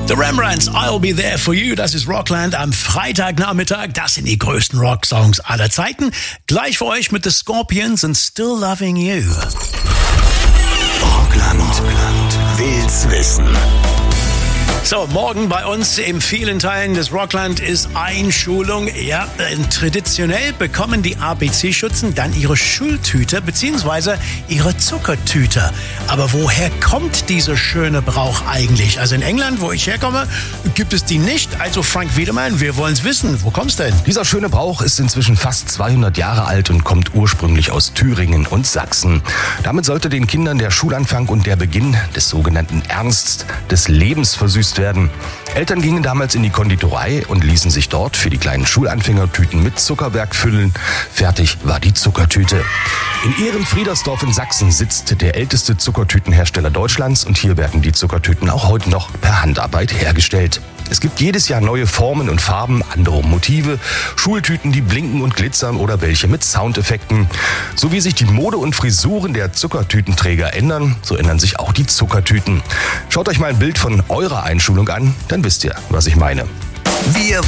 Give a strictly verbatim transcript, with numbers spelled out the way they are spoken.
The Rembrandts, I'll Be There For You, das ist Rockland am Freitagnachmittag. Das sind die größten Rocksongs aller Zeiten. Gleich für euch mit The Scorpions und Still Loving You. Rockland, Rockland will's wissen. So, morgen bei uns in vielen Teilen des Rockland ist Einschulung. Ja, äh, traditionell bekommen die A B C-Schützen dann ihre Schultüte bzw. ihre Zuckertüte. Aber woher kommt dieser schöne Brauch eigentlich? Also in England, wo ich herkomme, gibt es die nicht. Also Frank Wiedemann, wir wollen es wissen. Wo kommt's denn? Dieser schöne Brauch ist inzwischen fast zweihundert Jahre alt und kommt ursprünglich aus Thüringen und Sachsen. Damit sollte den Kindern der Schulanfang und der Beginn des sogenannten Ernsts des Lebens versüßt werden. Eltern gingen damals in die Konditorei und ließen sich dort für die kleinen Schulanfängertüten mit Zuckerwerk füllen. Fertig war die Zuckertüte. In Ehrenfriedersdorf in Sachsen sitzt der älteste Zuckertütenhersteller Deutschlands und hier werden die Zuckertüten auch heute noch per Handarbeit hergestellt. Es gibt jedes Jahr neue Formen und Farben, andere Motive, Schultüten, die blinken und glitzern oder welche mit Soundeffekten. So wie sich die Mode und Frisuren der Zuckertütenträger ändern, so ändern sich auch die Zuckertüten. Schaut euch mal ein Bild von eurer Einschulung an, dann wisst ihr, was ich meine. Wir